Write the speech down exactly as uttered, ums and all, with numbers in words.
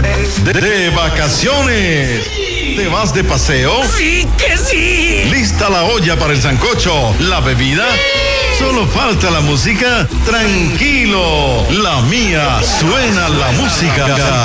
amores. De, de vacaciones. Sí. ¿Te vas de paseo? Sí que sí. ¿Lista la olla para el sancocho? ¿La bebida? Sí. Solo falta la música. Tranquilo, la mía suena la música.